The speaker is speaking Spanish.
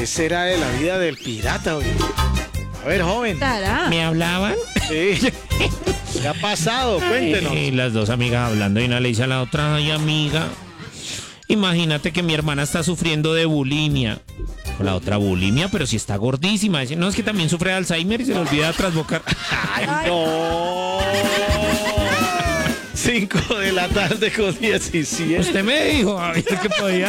¿Qué será de la vida del pirata, oye? A ver, joven. ¿Estará? ¿Me hablaban? Sí. ¿Qué ha pasado? Cuéntenos. Y las dos amigas hablando y una le dice a la otra, ay amiga, imagínate que mi hermana está sufriendo de bulimia. La otra bulimia, pero si está gordísima. Dice, no, es que también sufre de Alzheimer y se le olvida trasbocar. ¡Ay, no! 5 de la tarde con 17. Usted me dijo, a ver qué podía.